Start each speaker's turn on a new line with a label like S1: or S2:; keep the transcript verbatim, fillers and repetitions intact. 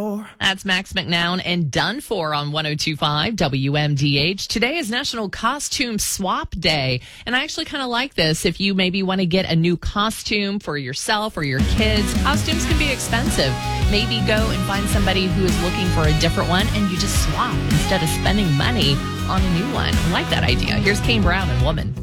S1: That's Max McNown and Done For on one oh two point five W M D H. Today is National Costume Swap Day, and I actually kind of like this. If you maybe want to get a new costume for yourself or your kids, costumes can be expensive. Maybe go and find somebody who is looking for a different one, and you just swap instead of spending money on a new one. I like that idea. Here's Kane Brown and Woman.